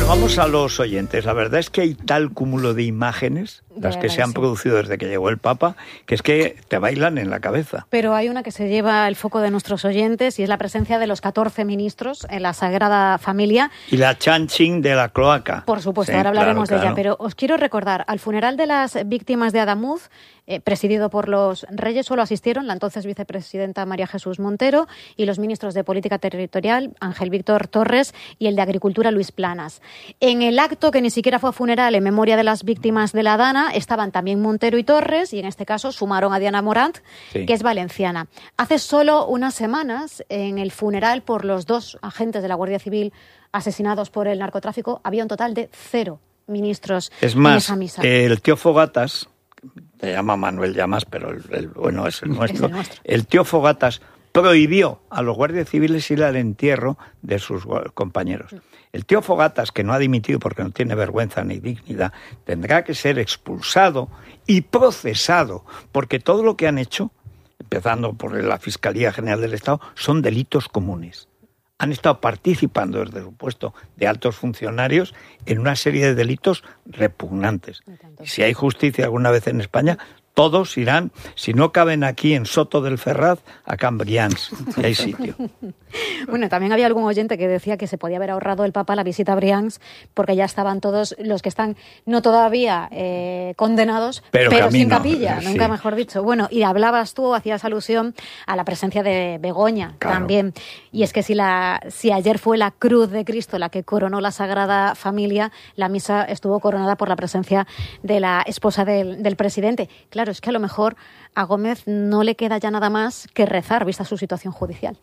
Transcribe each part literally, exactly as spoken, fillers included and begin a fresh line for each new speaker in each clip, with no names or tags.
Bueno, vamos a los oyentes. La verdad es que hay tal cúmulo de imágenes, las que se han producido desde que llegó el Papa, que es que te bailan en la cabeza.
Pero hay una que se lleva el foco de nuestros oyentes y es la presencia de los catorce ministros en la Sagrada Familia.
Y la chanching de la cloaca.
Por supuesto, sí, ahora hablaremos claro, claro. de ella. Pero os quiero recordar, al funeral de las víctimas de Adamuz, eh, presidido por los reyes, solo asistieron la entonces vicepresidenta María Jesús Montero y los ministros de Política Territorial, Ángel Víctor Torres, y el de Agricultura, Luis Planas. En el acto, que ni siquiera fue funeral en memoria de las víctimas de la Dana, estaban también Montero y Torres, y en este caso sumaron a Diana Morant, sí. que es valenciana. Hace solo unas semanas, en el funeral por los dos agentes de la Guardia Civil asesinados por el narcotráfico, había un total de cero ministros
es más,
en esa misa.
El tío Fogatas, se llama Manuel Llamas, pero el, el bueno es el nuestro,
es el nuestro.
El tío Fogatas prohibió a los guardias civiles ir al entierro de sus compañeros. El tío Fogatas, que no ha dimitido porque no tiene vergüenza ni dignidad, tendrá que ser expulsado y procesado, porque todo lo que han hecho, empezando por la Fiscalía General del Estado, son delitos comunes. Han estado participando desde su puesto de altos funcionarios en una serie de delitos repugnantes. Y si hay justicia alguna vez en España, todos irán, si no caben aquí en Soto del Ferraz, a Can Brians, que hay sitio.
Bueno, también había algún oyente que decía que se podía haber ahorrado el Papa la visita a Brians, porque ya estaban todos los que están, no todavía eh, condenados, pero, pero sin capilla, sí. nunca mejor dicho. Bueno, y hablabas tú, hacías alusión a la presencia de Begoña claro. también. Y es que si, la, si ayer fue la cruz de Cristo la que coronó la Sagrada Familia, la misa estuvo coronada por la presencia de la esposa del, del presidente. Claro, Claro, es que a lo mejor a Gómez no le queda ya nada más que rezar, vista su situación judicial.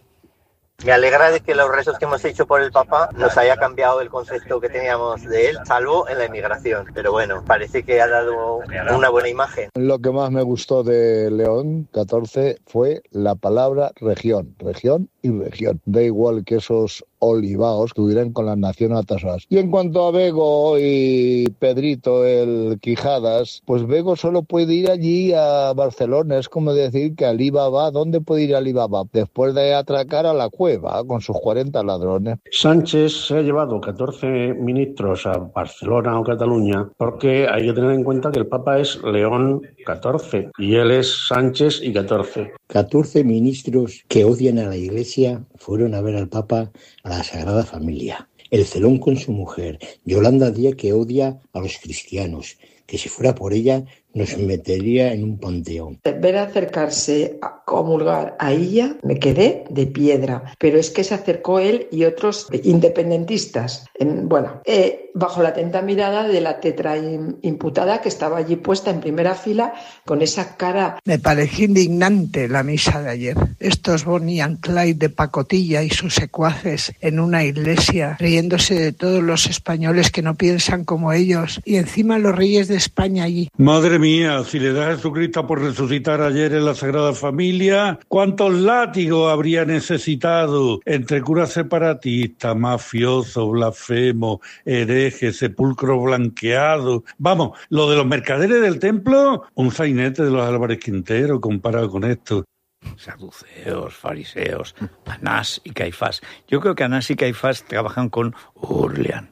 Me alegra de que los rezos que hemos hecho por el Papa nos haya cambiado el concepto que teníamos de él, salvo en la inmigración. Pero bueno, parece que ha dado una buena imagen.
Lo que más me gustó de León catorce fue la palabra región, región y región. Da igual que esos olivaos estuvieran con las naciones atasadas. Y en cuanto a Bego y Pedrito el Quijadas, pues Bego solo puede ir allí a Barcelona. Es como decir que Alibaba, ¿dónde puede ir Alibaba? Después de atracar a la cueva con sus cuarenta ladrones.
Sánchez se ha llevado catorce ministros a Barcelona o Cataluña porque hay que tener en cuenta que el Papa es León catorce y él es Sánchez y catorce.
catorce ministros que odian a la Iglesia fueron a ver al Papa a la Sagrada Familia. El Celón con su mujer, Yolanda Díaz, que odia a los cristianos, que si fuera por ella nos metería en un panteón.
Ver acercarse a comulgar a ella, me quedé de piedra, pero es que se acercó él y otros independentistas, en, bueno, eh, bajo la atenta mirada de la tetra imputada que estaba allí puesta en primera fila con esa cara.
Me pareció indignante la misa de ayer. Estos Bonnie and Clyde de pacotilla y sus secuaces en una iglesia, riéndose de todos los españoles que no piensan como ellos, y encima los reyes de España allí.
Madre mía, si le da a Jesucristo por resucitar ayer en la Sagrada Familia, ¿cuántos látigos habría necesitado entre curas separatistas, mafiosos, blasfemos, herejes, sepulcro blanqueado? Vamos, lo de los mercaderes del templo, un sainete de los Álvarez Quintero comparado con esto.
Saduceos, fariseos, Anás y Caifás. Yo creo que Anás y Caifás trabajan con Urlian.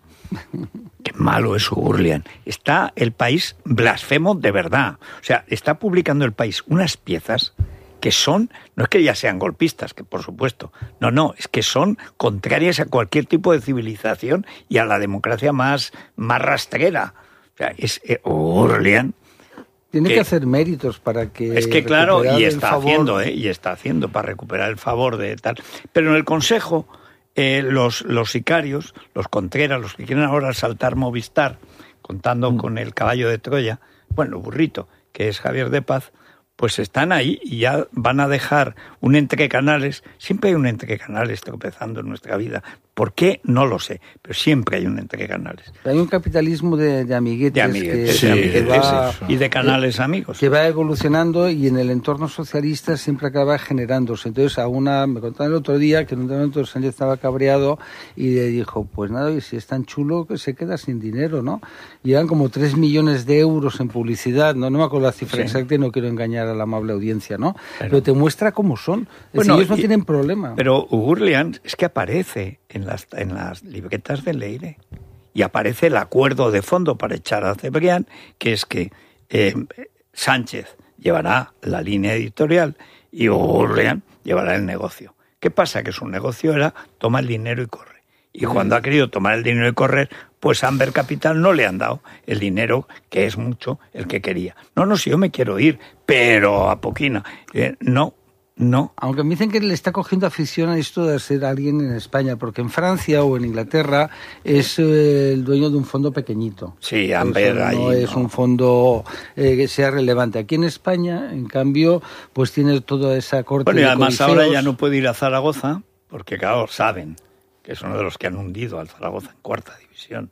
Qué malo es Urlian. Está el país blasfemo de verdad. O sea, está publicando el país unas piezas que son, no es que ya sean golpistas, que por supuesto, no, no, es que son contrarias a cualquier tipo de civilización y a la democracia más, más rastrera. O sea, es eh, Urlian.
Tiene que, que hacer méritos para que...
Es que claro, y está haciendo, ¿eh? Y está haciendo para recuperar el favor de tal. Pero en el Consejo... Eh, los, los sicarios, los Contreras, los que quieren ahora saltar Movistar, contando mm. con el caballo de Troya, bueno, burrito, que es Javier de Paz, pues están ahí y ya van a dejar un entrecanales. Siempre hay un entrecanales tropezando en nuestra vida. ¿Por qué? No lo sé, pero siempre hay un entrecanales.
Hay un capitalismo de, de amiguetes,
de amiguetes,
que,
sí,
que, que va,
y de canales amigos.
Que va evolucionando y en el entorno socialista siempre acaba generándose. Entonces, a una, me contaron el otro día que en un momento Sánchez estaba cabreado y le dijo, pues nada, y si es tan chulo que se queda sin dinero, ¿no? Y eran como tres millones de euros en publicidad, no, no me acuerdo la cifra sí. exacta y no quiero engañar a la amable audiencia, ¿no? Pero, pero te muestra cómo son. Bueno, ellos no y, tienen problema.
Pero Urlian es que aparece en las, en las libretas de Leire. y aparece el acuerdo de fondo para echar a Cebrián, que es que eh, Sánchez llevará la línea editorial y Gurrián llevará el negocio. ¿Qué pasa? Que su negocio era toma el dinero y corre. Y cuando ha querido tomar el dinero y correr, pues Amber Capital no le han dado el dinero, que es mucho, el que quería. No, no, si yo me quiero ir, pero a poquina. Eh, no, no.
Aunque me dicen que le está cogiendo afición a esto de ser alguien en España, porque en Francia o en Inglaterra es eh, el dueño de un fondo pequeñito.
Sí, Amber ahí
no es
no.
un fondo eh, que sea relevante. Aquí en España, en cambio, pues tiene toda esa corte
bueno, y
de
además
codiciosos.
ahora ya no puede ir a Zaragoza, porque claro, saben que es uno de los que han hundido al Zaragoza en cuarta división.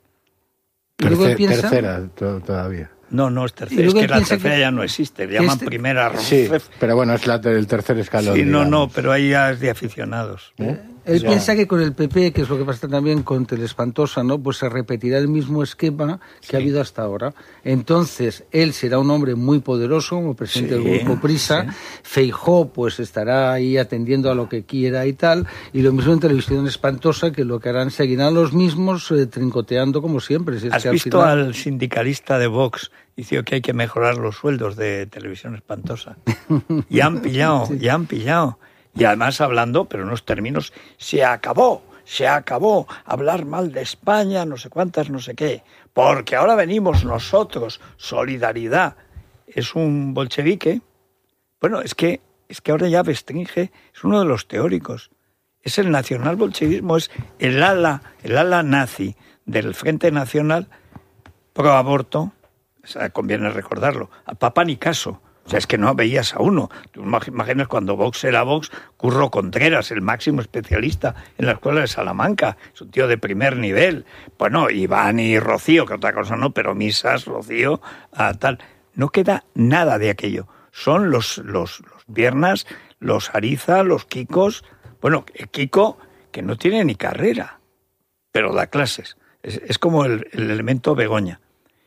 Tercer, piensa... Tercera to- todavía.
No, no es tercera, es que la tercera que... ya no existe, le llaman este... primera.
Sí, pero bueno, es la, el tercer escalón.
Sí, no,
digamos.
no, pero ahí ya es de aficionados.
¿Eh? Él ya. piensa que con el P P, que es lo que pasa también con Telespantosa, ¿no? Pues se repetirá el mismo esquema que sí. ha habido hasta ahora. Entonces, él será un hombre muy poderoso como presidente sí, del Grupo Prisa. Sí. Feijóo, pues estará ahí atendiendo a lo que quiera y tal. Y lo mismo en Televisión Espantosa, que lo que harán, seguirán los mismos eh, trincoteando como siempre. Si es
¿Has
que
visto
al, final...
al sindicalista de Vox? Dice que hay que mejorar los sueldos de Televisión Espantosa. Y han pillado, sí. y han pillado. Y además hablando, pero en unos términos, se acabó, se acabó hablar mal de España, no sé cuántas, no sé qué, porque ahora venimos nosotros, solidaridad. Es un bolchevique. Bueno, es que, es que ahora ya Bestringe es uno de los teóricos. Es el nacionalbolchevismo, es el ala, el ala nazi del Frente Nacional pro aborto, o sea, conviene recordarlo, a Papa Nicaso. O sea, es que no veías a uno. Tú imaginas cuando Vox era Vox, Curro Contreras, el máximo especialista en la Escuela de Salamanca, es un tío de primer nivel. Bueno, Iván y Rocío, que otra cosa no, pero Misas, Rocío, ah, tal. No queda nada de aquello. Son los, los, los piernas, los Ariza, los Kikos. Bueno, Kiko, que no tiene ni carrera, pero da clases. Es, es como el, el elemento Begoña.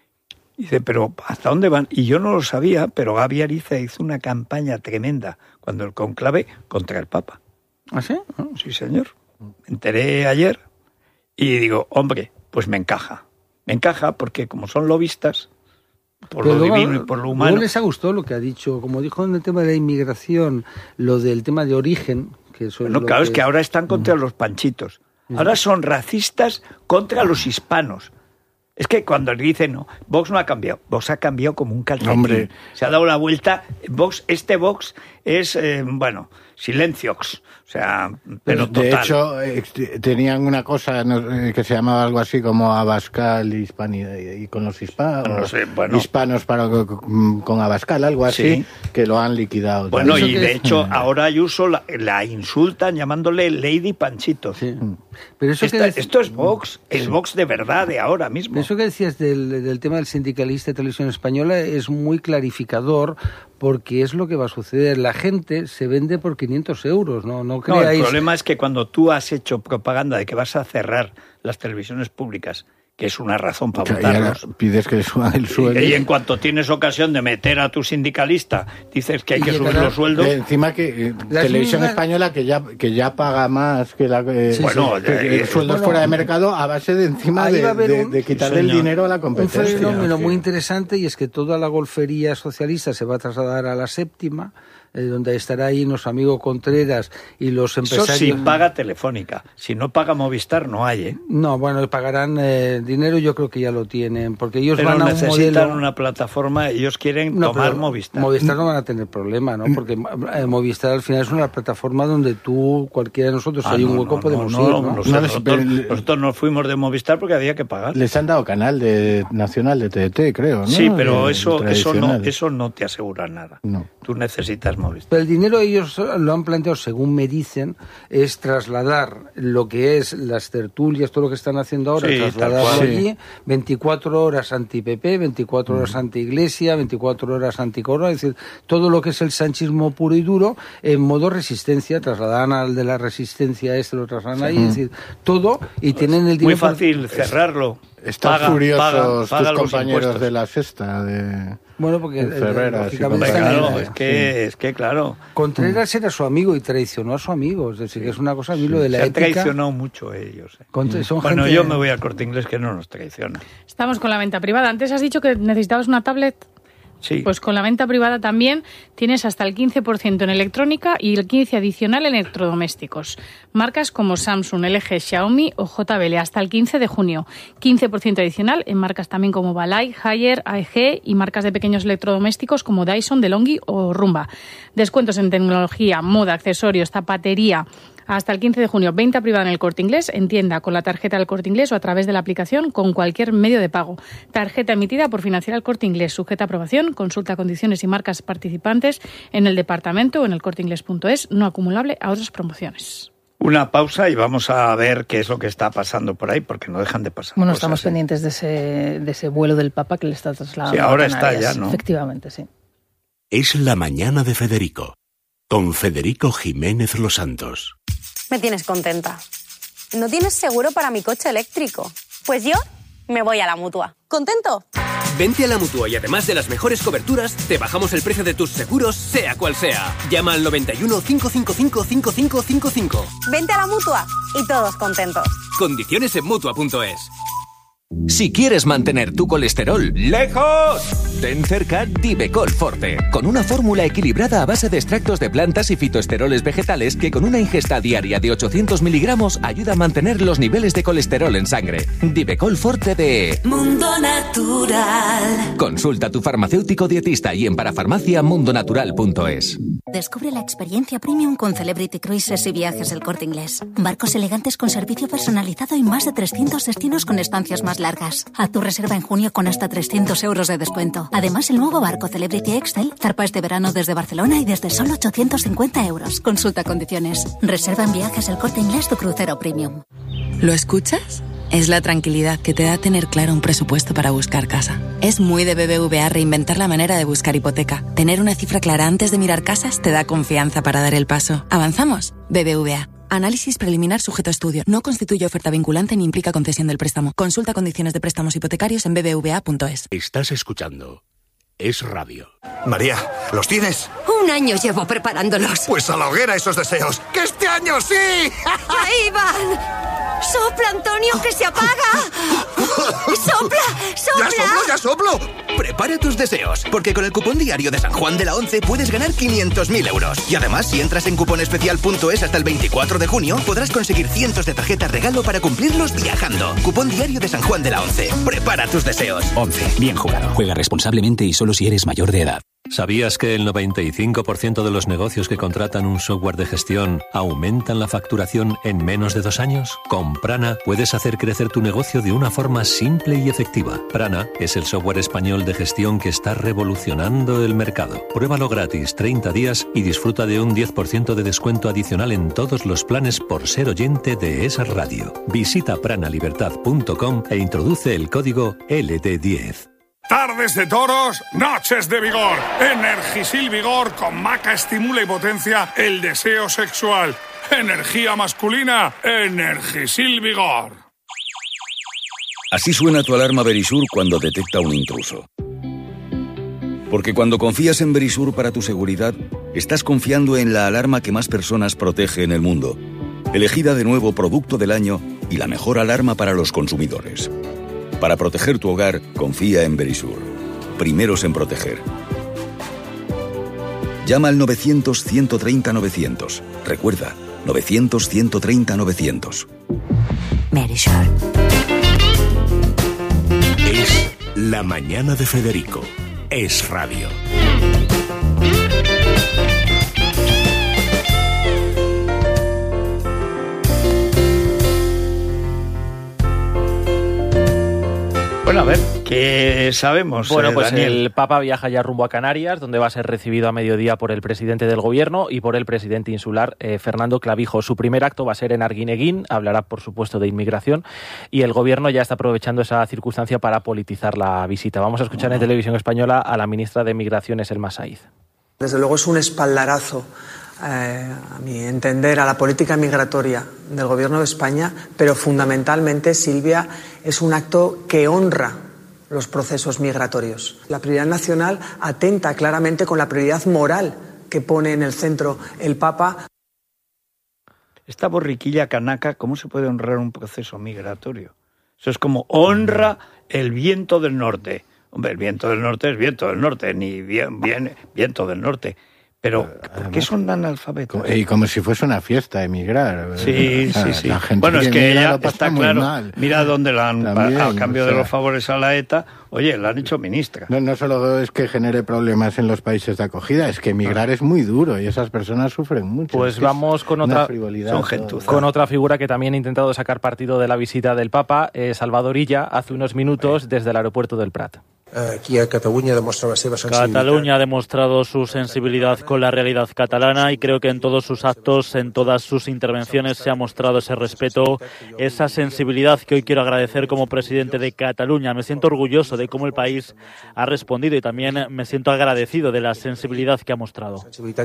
Dice, pero ¿hasta dónde van? Y yo no lo sabía, pero Gaby Ariza hizo una campaña tremenda cuando el conclave contra el Papa.
¿Ah, sí?
Sí, señor. Me enteré ayer y digo, hombre, pues me encaja. Me encaja porque como son lobistas, por pero lo luego, divino y por lo humano...
¿No les ha gustado lo que ha dicho? Como dijo en el tema de la inmigración, lo del tema de origen... que eso
bueno,
es
claro,
que...
es que ahora están contra mm. los panchitos. Ahora son racistas contra los hispanos. Es que cuando dicen, no, Vox no ha cambiado. Vox ha cambiado como un calcetín.
Hombre.
Se ha dado la vuelta. Vox, este Vox es, eh, bueno, silenciox. O sea, pero total.
De hecho, eh, tenían una cosa no, que se llamaba algo así como Abascal Hispani, y con los hispanos,
no sé, bueno.
hispanos para, con Abascal, algo así, sí. que lo han liquidado.
Bueno, y de hecho, ahora Ayuso la, la insultan llamándole Lady Panchito.
Sí. Pero eso
Esta,
que
esto es Vox, es Vox de verdad, de ahora mismo.
Eso que decías del, del tema del sindicalista de Televisión Española es muy clarificador, porque es lo que va a suceder. La gente se vende por quinientos euros, ¿no? No creáis...
No, el problema es que cuando tú has hecho propaganda de que vas a cerrar las televisiones públicas, que es una razón para votarlos.
Pides que suban el sueldo.
Y, y en cuanto tienes ocasión de meter a tu sindicalista, dices que hay que subir los sueldos.
Eh, encima que eh, Televisión mismas... Española, que ya que ya paga más que la eh,
sí, bueno,
que, que, eh, sueldos bueno, fuera de mercado a base de encima de, de, un, de quitarle sí, el dinero a la competencia.
Un fenómeno sí. muy interesante, y es que toda la golfería socialista se va a trasladar a la séptima, eh, donde estará ahí nuestro amigo Contreras y los empresarios.
Eso sí paga Telefónica. Si no paga Movistar, no hay, ¿eh?
No, bueno, pagarán eh, dinero, yo creo que ya lo tienen, porque ellos
pero
van a un
necesitan
modelo...
una plataforma, ellos quieren
no,
tomar Movistar.
Movistar no van a tener problema, ¿no? Porque eh, Movistar al final es una plataforma donde tú, cualquiera de nosotros, si ah, hay un hueco, no, podemos
no,
ir,
¿no?
¿no?
Nosotros, no, nosotros, nosotros nos fuimos de Movistar porque había que pagar.
Les han dado canal de nacional de T D T, creo, ¿no?
Sí, pero de, eso, eso, no, eso no te asegura nada.
No.
Tú necesitas Movistar.
Pero el dinero ellos lo han planteado, según me dicen, es trasladar lo que es las tertulias, todo lo que están haciendo ahora,
sí,
trasladarlo allí, sí. veinticuatro horas anti-P P, veinticuatro horas anti-Iglesia, veinticuatro horas anti-Corona, es decir, todo lo que es el sanchismo puro y duro, en modo resistencia, trasladan al de la resistencia este, lo trasladan sí. ahí, es decir, todo, y tienen el dinero...
Muy fácil por... cerrarlo.
Están paga, furiosos paga, paga tus compañeros impuestos. De la sexta, de...
Bueno, porque
en Ferreras,
lógicamente
sí, claro,
también,
es que, es que claro.
Contreras era su amigo y traicionó a su amigo, es decir, sí. que es una cosa a mí sí. lo de la
Se
ética.
han traicionado mucho ellos. Eh.
Contra, son
bueno,
gente...
yo me voy al Corte Inglés que no nos traiciona.
Estamos con la venta privada. Antes has dicho que necesitabas una tablet.
Sí.
Pues con la venta privada también tienes hasta el quince por ciento en electrónica y el quince por ciento adicional en electrodomésticos. Marcas como Samsung, L G, Xiaomi o J B L hasta el quince de junio. quince por ciento adicional en marcas también como Balay, Haier, A E G y marcas de pequeños electrodomésticos como Dyson, DeLonghi o Rumba. Descuentos en tecnología, moda, accesorios, zapatería. Hasta el quince de junio, venta privada en el Corte Inglés, en tienda con la tarjeta del Corte Inglés o a través de la aplicación con cualquier medio de pago. Tarjeta emitida por Financiera el Corte Inglés, sujeta a aprobación, consulta condiciones y marcas participantes en el departamento o en el corte inglés punto es, no acumulable a otras promociones.
Una pausa y vamos a ver qué es lo que está pasando por ahí, porque no dejan de pasar
Bueno,
cosas,
estamos
¿eh?
pendientes de ese, de ese vuelo del Papa que le está trasladando.
Sí, ahora
a Canarias.
está ya, ¿no?
Efectivamente, sí.
Es la mañana de Federico, con Federico Jiménez Los Santos.
Me tienes contenta. ¿No tienes seguro para mi coche eléctrico? Pues yo me voy a la Mutua. ¿Contento?
Vente a la Mutua y además de las mejores coberturas, te bajamos el precio de tus seguros, sea cual sea. Llama al noventa y uno, cinco cinco cinco, cinco cinco cinco cinco.
Vente a la Mutua y todos contentos.
Condiciones en Mutua punto es. Si quieres mantener tu colesterol lejos, ten cerca Divecol Forte, con una fórmula equilibrada a base de extractos de plantas y fitoesteroles vegetales que con una ingesta diaria de ochocientos miligramos ayuda a mantener los niveles de colesterol en sangre. Divecol Forte de
Mundo Natural.
Consulta a tu farmacéutico dietista y en parafarmacia mundo natural punto es.
Descubre la experiencia premium con Celebrity Cruises y Viajes El Corte Inglés. Barcos elegantes con servicio personalizado y más de trescientos destinos con estancias más largas. Haz tu reserva en junio con hasta trescientos euros de descuento. Además, el nuevo barco Celebrity Excel zarpa este verano desde Barcelona y desde solo ochocientos cincuenta euros. Consulta condiciones. Reserva en Viajes El Corte Inglés tu crucero premium.
¿Lo escuchas? Es la tranquilidad que te da tener claro un presupuesto para buscar casa. Es muy de B B V A reinventar la manera de buscar hipoteca. Tener una cifra clara antes de mirar casas te da confianza para dar el paso. ¿Avanzamos? B B V A. Análisis preliminar sujeto a estudio. No constituye oferta vinculante ni implica concesión del préstamo. Consulta condiciones de préstamos hipotecarios en b b v a punto es.
Estás escuchando Es Radio.
María, ¿los tienes?
Un año llevo preparándolos.
Pues a la hoguera esos deseos. ¡Que este año sí!
¡Ahí van! ¡Sopla, Antonio, que se apaga! ¡Sopla, sopla!
¡Ya soplo, ya soplo! Prepara tus deseos, porque con el cupón diario de San Juan de la Once puedes ganar quinientos mil euros. Y además, si entras en cuponespecial punto es hasta el veinticuatro de junio, podrás conseguir cientos de tarjetas regalo para cumplirlos viajando. Cupón diario de San Juan de la Once. Prepara tus deseos.
Once. Bien jugado. Juega responsablemente y solo si eres mayor de edad.
¿Sabías que el noventa y cinco por ciento de los negocios que contratan un software de gestión aumentan la facturación en menos de dos años? Con Prana puedes hacer crecer tu negocio de una forma simple y efectiva. Prana es el software español de gestión que está revolucionando el mercado. Pruébalo gratis treinta días y disfruta de un diez por ciento de descuento adicional en todos los planes por ser oyente de esa radio. Visita prana libertad punto com e introduce el código L D diez.
Tardes de toros, noches de vigor. Energisil Vigor con maca estimula y potencia el deseo sexual. Energía masculina, Energisil Vigor.
Así suena tu alarma Verisur cuando detecta un intruso. Porque cuando confías en Verisur para tu seguridad, estás confiando en la alarma que más personas protege en el mundo. Elegida de nuevo Producto del Año y la mejor alarma para los consumidores. Para proteger tu hogar, confía en Verisur. Primeros en proteger. Llama al novecientos, ciento treinta, novecientos. Recuerda, novecientos, ciento treinta, novecientos.
Verisur.
Es la mañana de Federico. Es Radio.
Bueno, a ver, ¿qué sabemos?
Bueno,
eh,
pues
Daniel?
el Papa viaja ya rumbo a Canarias, donde va a ser recibido a mediodía por el presidente del Gobierno y por el presidente insular, eh, Fernando Clavijo. Su primer acto va a ser en Arguineguín, hablará, por supuesto, de inmigración, y el Gobierno ya está aprovechando esa circunstancia para politizar la visita. Vamos a escuchar en Televisión Española a la ministra de Migraciones, Elma Saíz.
Desde luego es un espaldarazo, eh, a mi entender, a la política migratoria del Gobierno de España, pero fundamentalmente, Silvia, es un acto que honra los procesos migratorios. La prioridad nacional atenta claramente con la prioridad moral que pone en el centro el Papa.
Esta borriquilla canaca, ¿cómo se puede honrar un proceso migratorio? Eso es como honra el viento del norte. Hombre, el viento del norte es viento del norte, ni bien, bien viento del norte. Pero, ¿por qué son analfabetos?
Y como si fuese una fiesta emigrar.
Sí, sí, sí.
La gente
Bueno, es que ella está claro.
Mal.
Mira dónde la han,
También,
a cambio
o sea,
de los favores a la ETA, oye, la han hecho ministra.
No, no solo es que genere problemas en los países de acogida, es que emigrar es muy duro y esas personas sufren mucho.
Pues
es
vamos con otra, con otra figura que también ha intentado sacar partido de la visita del Papa, eh, Salvador Illa, hace unos minutos sí. desde el aeropuerto del Prat.
Aquí a Cataluña demostrado
Cataluña ha demostrado su sensibilidad con la realidad catalana y creo que en todos sus actos, en todas sus intervenciones se ha mostrado ese respeto, esa sensibilidad que hoy quiero agradecer como presidente de Cataluña. Me siento orgulloso de cómo el país ha respondido y también me siento agradecido de la sensibilidad que ha mostrado.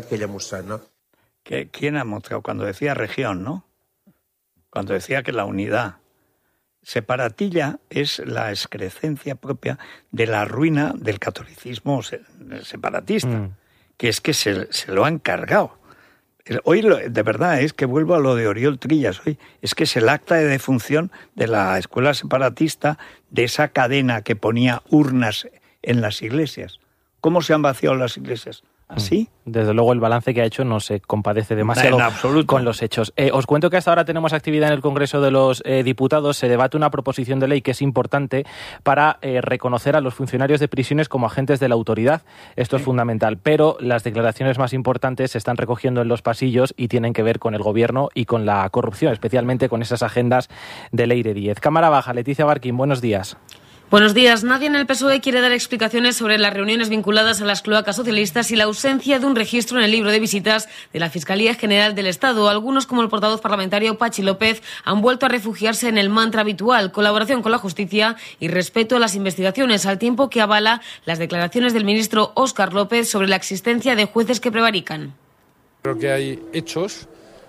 ¿Quién ha mostrado? Cuando decía región, ¿no? Cuando decía que la unidad. Separatilla es la excrescencia propia de la ruina del catolicismo separatista, mm. que es que se, se lo han cargado. Hoy, lo, de verdad, es que vuelvo a lo de Oriol Trillas hoy, es que es el acta de defunción de la escuela separatista, de esa cadena que ponía urnas en las iglesias. ¿Cómo se han vaciado las iglesias? ¿Así?
Desde luego el balance que ha hecho no se compadece demasiado con los hechos. Eh, os cuento que hasta ahora tenemos actividad en el Congreso de los eh, Diputados. Se debate una proposición de ley que es importante para eh, reconocer a los funcionarios de prisiones como agentes de la autoridad. Esto sí. es fundamental. Pero las declaraciones más importantes se están recogiendo en los pasillos y tienen que ver con el gobierno y con la corrupción, especialmente con esas agendas de Leire Díez. Cámara Baja, Leticia Barquín, buenos días.
Buenos días. Nadie en el P S O E quiere dar explicaciones sobre las reuniones vinculadas a las cloacas socialistas y la ausencia de un registro en el libro de visitas de la Fiscalía General del Estado. Algunos, como el portavoz parlamentario Pachi López, han vuelto a refugiarse en el mantra habitual, colaboración con la justicia y respeto a las investigaciones, al tiempo que avala las declaraciones del ministro Óscar López sobre la existencia de jueces que prevarican.
Creo que hay hechos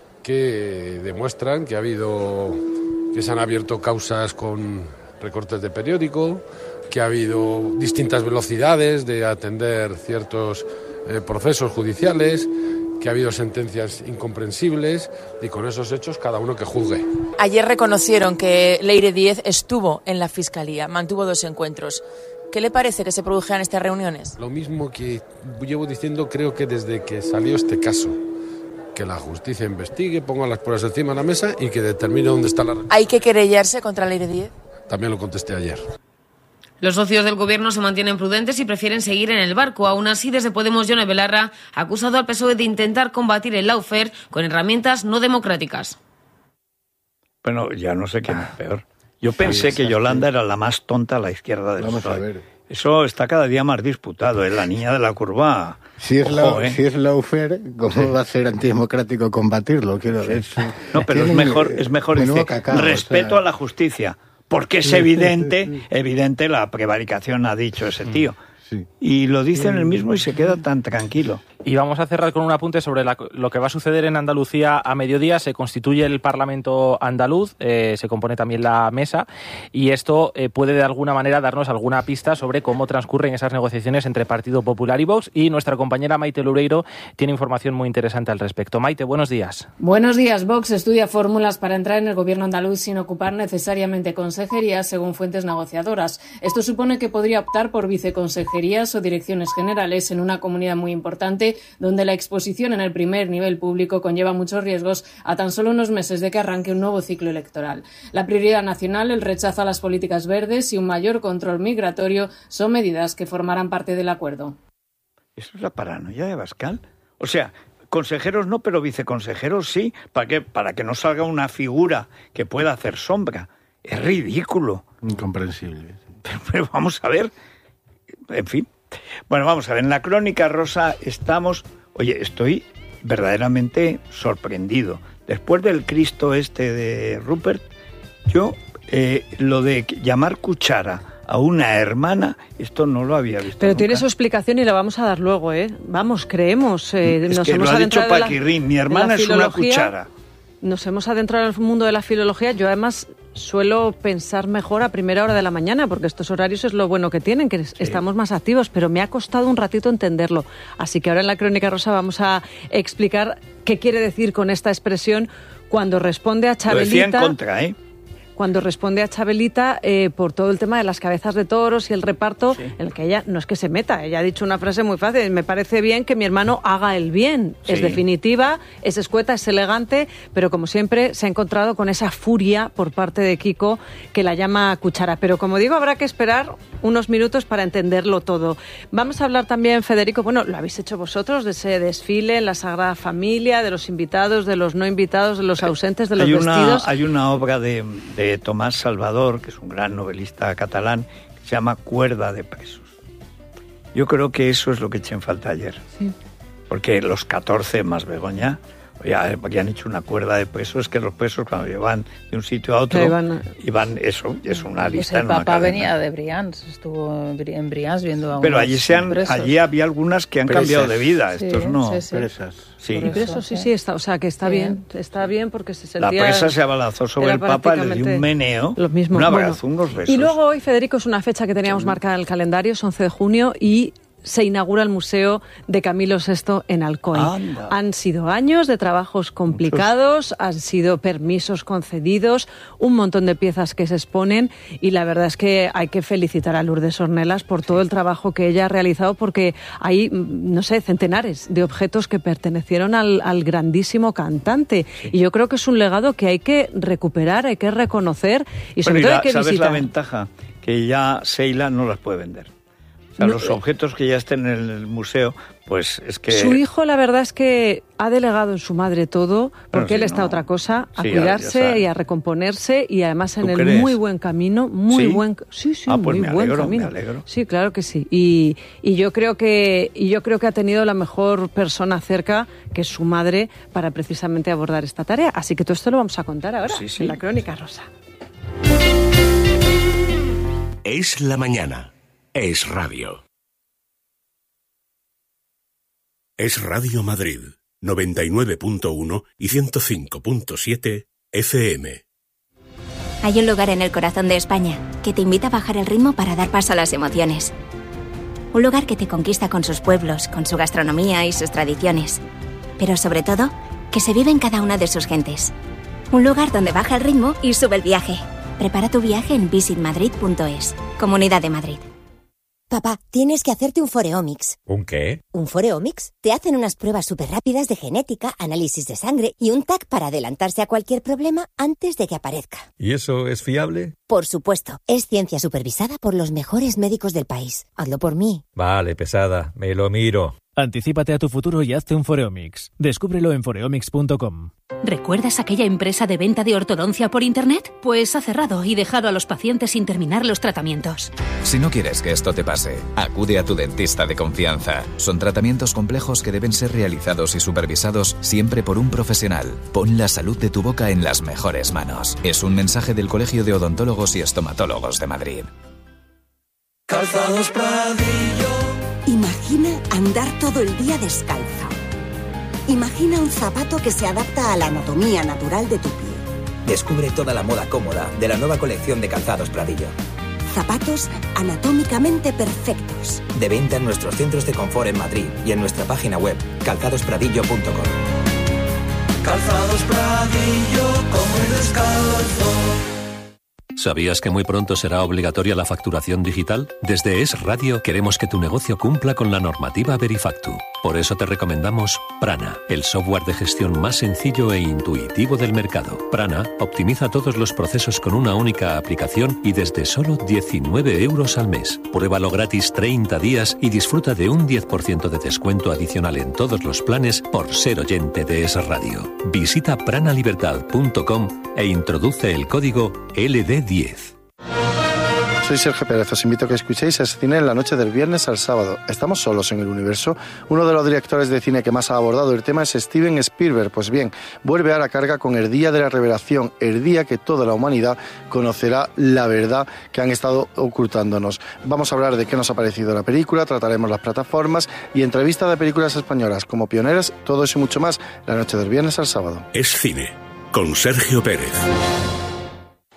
que demuestran que ha habido, que se han abierto causas con recortes de periódico, que ha habido distintas velocidades de atender ciertos eh, procesos judiciales, que ha habido sentencias incomprensibles y con esos hechos cada uno que juzgue.
Ayer reconocieron que Leire Díez estuvo en la Fiscalía, mantuvo dos encuentros. ¿Qué le parece que se produjeran estas reuniones?
Lo mismo que llevo diciendo creo que desde que salió este caso. Que la justicia investigue, ponga las pruebas encima de la mesa y que determine dónde está la...
¿Hay que querellarse contra Leire Díez?
También lo contesté ayer.
Los socios del gobierno se mantienen prudentes y prefieren seguir en el barco. Aún así, desde Podemos, Yone Belarra ha acusado al P S O E de intentar combatir el lawfare con herramientas no democráticas.
Bueno, ya no sé quién es peor. Yo pensé que Yolanda era la más tonta a la izquierda del
Vamos
P S O E.
a ver.
Eso está cada día más disputado, es la niña de la curva.
Si es,
Ojo,
la,
¿eh?
si es lawfare, ¿cómo sí. va a ser antidemocrático combatirlo? Quiero
sí.
es,
No, pero es mejor, es mejor dice, cacao, respeto o sea... a la justicia. Porque es evidente, evidente la prevaricación, ha dicho ese tío. Sí. Y lo dice en el mismo y se queda tan tranquilo.
Y vamos a cerrar con un apunte sobre la, lo que va a suceder en Andalucía a mediodía. Se constituye el Parlamento andaluz, eh, se compone también la mesa y esto eh, puede de alguna manera darnos alguna pista sobre cómo transcurren esas negociaciones entre Partido Popular y Vox. Y nuestra compañera Maite Loureiro tiene información muy interesante al respecto. Maite, buenos días.
Buenos días. Vox estudia fórmulas para entrar en el gobierno andaluz sin ocupar necesariamente consejerías, según fuentes negociadoras. Esto supone que podría optar por viceconsejerías o direcciones generales en una comunidad muy importante donde la exposición en el primer nivel público conlleva muchos riesgos a tan solo unos meses de que arranque un nuevo ciclo electoral. La prioridad nacional, el rechazo a las políticas verdes y un mayor control migratorio son medidas que formarán parte del acuerdo.
¿Eso es la paranoia de Abascal? O sea, consejeros no, pero viceconsejeros sí, ¿para qué? Para que no salga una figura que pueda hacer sombra. Es ridículo.
Incomprensible.
Pero, pero vamos a ver, en fin. Bueno, vamos a ver, en la crónica rosa estamos... Oye, estoy verdaderamente sorprendido. Después del Cristo este de Rupert, yo eh, lo de llamar cuchara a una hermana, esto no lo había visto.
Pero
nunca.
Tiene su explicación y la vamos a dar luego, ¿eh? Vamos, creemos. Eh,
es
nos
que
hemos
lo ha dicho
adentrado
Paquirrín, mi hermana es una cuchara.
Nos hemos adentrado en el mundo de la filología. Yo además suelo pensar mejor a primera hora de la mañana, porque estos horarios es lo bueno que tienen, que sí. estamos más activos, pero me ha costado un ratito entenderlo. Así que ahora en la Crónica Rosa vamos a explicar qué quiere decir con esta expresión cuando responde a Chabelita.
Lo decía en contra, ¿eh?
Cuando responde a Chabelita eh, por todo el tema de las cabezas de toros y el reparto, sí. en el que ella no es que se meta, ella ha dicho una frase muy fácil: me parece bien que mi hermano haga el bien. Sí. Es definitiva, es escueta, es elegante, pero como siempre se ha encontrado con esa furia por parte de Kiko, que la llama cuchara. Pero como digo, habrá que esperar unos minutos para entenderlo todo. Vamos a hablar también, Federico, bueno, lo habéis hecho vosotros, de ese desfile en la Sagrada Familia, de los invitados, de los no invitados, de los ausentes, de los
hay una,
vestidos.
Hay una obra de... de Tomás Salvador, que es un gran novelista catalán, que se llama Cuerda de presos. Yo creo que eso es lo que eché en falta ayer. Sí. Porque los catorce más Begoña, ya habían hecho una cuerda de presos, que los presos cuando llevan de un sitio a otro, iban, iban eso, es una lista.
Pues el Papa venía de Brians, estuvo en Brians viendo a unos
Pero allí, se han, allí había algunas que han presas. cambiado de vida,
sí,
estos no.
Sí, sí.
Presas.
Sí. Y presos, sí, sí, está, o sea que está sí. bien, está bien porque se sentía...
La presa se abalanzó sobre el Papa, le dio un meneo, lo mismo. un abrazo, bueno, unos besos.
Y luego hoy, Federico, es una fecha que teníamos sí. marcada en el calendario, es once de junio, y se inaugura el Museo de Camilo sexto en Alcoy. Anda. Han sido años de trabajos complicados, Muchos. han sido permisos concedidos, un montón de piezas que se exponen, y la verdad es que hay que felicitar a Lourdes Ornelas por todo el trabajo que ella ha realizado, porque hay, no sé, centenares de objetos que pertenecieron al, al grandísimo cantante. Sí. Y yo creo que es un legado que hay que recuperar, hay que reconocer y sobre bueno, y todo
la,
hay que
¿sabes
visitar.
La ventaja? Que ya Seila no las puede vender. O sea, no, los objetos que ya estén en el museo, pues es que...
Su hijo, la verdad es que ha delegado en su madre todo, porque bueno, sí, él está no. a otra cosa, a sí, cuidarse y a recomponerse, y además en el crees? muy buen camino, muy ¿Sí? buen... Sí, sí,
ah, pues
muy
me
buen
alegro,
camino.
Me alegro.
Sí, claro que sí. Y, y yo creo que y yo creo que ha tenido la mejor persona cerca, que es su madre, para precisamente abordar esta tarea. Así que todo esto lo vamos a contar ahora, sí, sí. en la Crónica Rosa.
Es la mañana. Es radio. Es Radio Madrid, noventa y nueve punto uno y ciento cinco punto siete F M.
Hay un lugar en el corazón de España que te invita a bajar el ritmo para dar paso a las emociones. Un lugar que te conquista con sus pueblos, con su gastronomía y sus tradiciones. Pero sobre todo, que se vive en cada una de sus gentes. Un lugar donde baja el ritmo y sube el viaje. Prepara tu viaje en visit madrid punto es. Comunidad de Madrid.
Papá, tienes que hacerte un Foreomics.
¿Un qué?
¿Un Foreomics? Te hacen unas pruebas súper rápidas de genética, análisis de sangre y un T A C para adelantarse a cualquier problema antes de que aparezca.
¿Y eso es fiable?
Por supuesto. Es ciencia supervisada por los mejores médicos del país. Hazlo por mí.
Vale, pesada. Me lo miro.
Anticípate a tu futuro y hazte un Foreomics. Descúbrelo en foreomics punto com.
¿Recuerdas aquella empresa de venta de ortodoncia por Internet? Pues ha cerrado y dejado a los pacientes sin terminar los tratamientos.
Si no quieres que esto te pase, acude a tu dentista de confianza. Son tratamientos complejos que deben ser realizados y supervisados siempre por un profesional. Pon la salud de tu boca en las mejores manos. Es un mensaje del Colegio de Odontólogos y Estomatólogos de Madrid.
Calzados Pradillo.
Imagina andar todo el día descalzo. Imagina un zapato que se adapta a la anatomía natural de tu pie.
Descubre toda la moda cómoda de la nueva colección de Calzados Pradillo.
Zapatos anatómicamente perfectos.
De venta en nuestros centros de confort en Madrid y en nuestra página web calzados pradillo punto com.
Calzados Pradillo, como el descalzo.
¿Sabías que muy pronto será obligatoria la facturación digital? Desde Es Radio queremos que tu negocio cumpla con la normativa Verifactu. Por eso te recomendamos Prana, el software de gestión más sencillo e intuitivo del mercado. Prana optimiza todos los procesos con una única aplicación y desde solo diecinueve euros al mes. Pruébalo gratis treinta días y disfruta de un diez por ciento de descuento adicional en todos los planes por ser oyente de Es Radio. Visita prana libertad punto com e introduce el código L D diez.
Soy Sergio Pérez, os invito a que escuchéis Es Cine en la noche del viernes al sábado. ¿Estamos solos en el universo? Uno de los directores de cine que más ha abordado el tema es Steven Spielberg. Pues bien, vuelve a la carga con el Día de la Revelación, el día que toda la humanidad conocerá la verdad que han estado ocultándonos. Vamos a hablar de qué nos ha parecido la película, trataremos las plataformas y entrevistas de películas españolas como pioneras, todo eso y mucho más la noche del viernes al sábado.
Es Cine, con Sergio Pérez.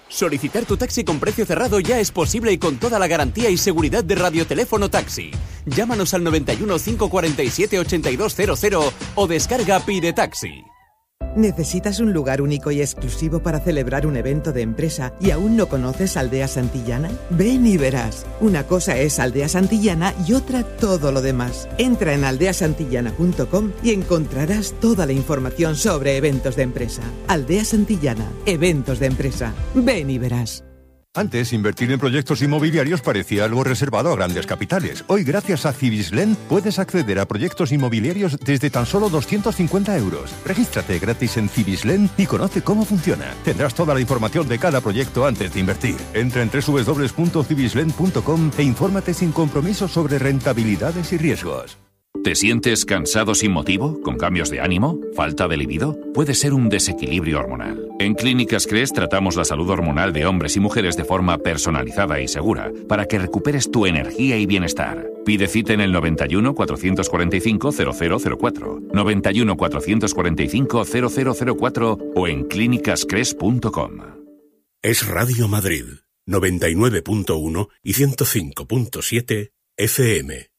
Solicitar tu taxi con precio cerrado ya es posible y con toda la garantía y seguridad de Radioteléfono Taxi. Llámanos al noventa y uno, cinco cuarenta y siete, ochenta y dos cero cero o descarga Pide Taxi.
¿Necesitas un lugar único y exclusivo para celebrar un evento de empresa y aún no conoces Aldea Santillana? Ven y verás. Una cosa es Aldea Santillana y otra todo lo demás. Entra en aldea santillana punto com y encontrarás toda la información sobre eventos de empresa. Aldea Santillana, eventos de empresa. Ven y verás.
Antes, invertir en proyectos inmobiliarios parecía algo reservado a grandes capitales. Hoy, gracias a Cibislen, puedes acceder a proyectos inmobiliarios desde tan solo doscientos cincuenta euros. Regístrate gratis en Cibislen y conoce cómo funciona. Tendrás toda la información de cada proyecto antes de invertir. Entra en doble u doble u doble u punto cibislen punto com e infórmate sin compromiso sobre rentabilidades y riesgos.
¿Te sientes cansado sin motivo? ¿Con cambios de ánimo? ¿Falta de libido? Puede ser un desequilibrio hormonal. En Clínicas Cres tratamos la salud hormonal de hombres y mujeres de forma personalizada y segura para que recuperes tu energía y bienestar. Pide cita en el noventa y uno, cuatrocientos cuarenta y cinco, cero cero cero cuatro, noventa y uno, cuatrocientos cuarenta y cinco, cero cero cero cuatro o en clínicas cres punto com.
Es Radio Madrid, noventa y nueve punto uno y ciento cinco punto siete F M.